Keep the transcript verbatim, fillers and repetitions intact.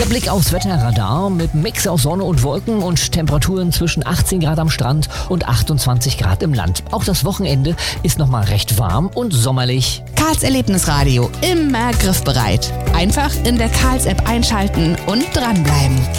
Blick aufs Wetterradar mit Mix aus Sonne und Wolken und Temperaturen zwischen achtzehn Grad am Strand und achtundzwanzig Grad im Land. Auch das Wochenende ist nochmal recht warm und sommerlich. Karls Erlebnisradio, immer griffbereit. Einfach in der Karls-App einschalten und dranbleiben.